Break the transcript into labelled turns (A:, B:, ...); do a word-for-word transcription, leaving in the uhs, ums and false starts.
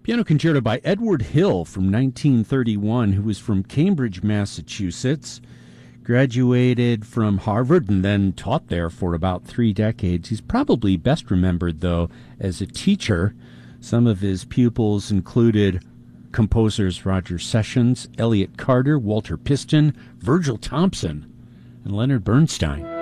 A: Piano concerto by Edward Hill from nineteen thirty-one, who was from Cambridge, Massachusetts. Graduated from Harvard and then taught there for about three decades. He's probably best remembered, though, as a teacher. Some of his pupils included composers Roger Sessions, Elliott Carter, Walter Piston, Virgil Thompson, and Leonard Bernstein.